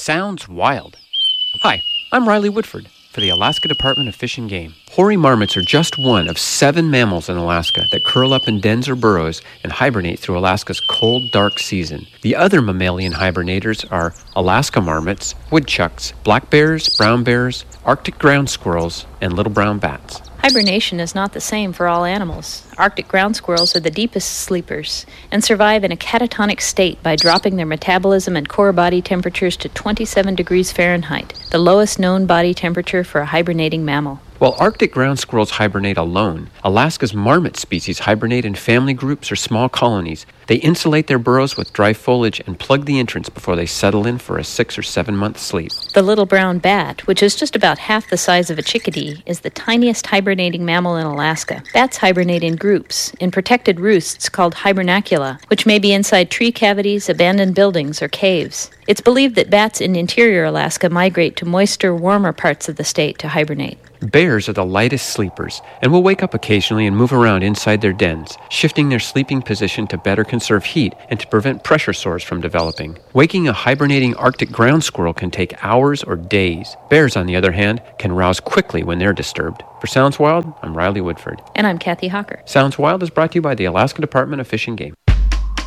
Sounds wild. Hi, I'm Riley Woodford for the Alaska Department of Fish and Game. Hoary marmots are just one of 7 mammals in Alaska that curl up in dens or burrows and hibernate through Alaska's cold, dark season. The other mammalian hibernators are Alaska marmots, woodchucks, black bears, brown bears, Arctic ground squirrels, and little brown bats. Hibernation is not the same for all animals. Arctic ground squirrels are the deepest sleepers and survive in a catatonic state by dropping their metabolism and core body temperatures to 27 degrees Fahrenheit, the lowest known body temperature for a hibernating mammal. While Arctic ground squirrels hibernate alone, Alaska's marmot species hibernate in family groups or small colonies. They insulate their burrows with dry foliage and plug the entrance before they settle in for a 6 or 7 month sleep. The little brown bat, which is just about half the size of a chickadee, is the tiniest hibernating mammal in Alaska. Bats hibernate in groups, in protected roosts called hibernacula, which may be inside tree cavities, abandoned buildings, or caves. It's believed that bats in interior Alaska migrate to moister, warmer parts of the state to hibernate. Bears are the lightest sleepers and will wake up occasionally and move around inside their dens, shifting their sleeping position to better conserve heat and to prevent pressure sores from developing. Waking a hibernating Arctic ground squirrel can take hours or days. Bears, on the other hand, can rouse quickly when they're disturbed. For Sounds Wild, I'm Riley Woodford. And I'm Kathy Hawker. Sounds Wild is brought to you by the Alaska Department of Fish and Game.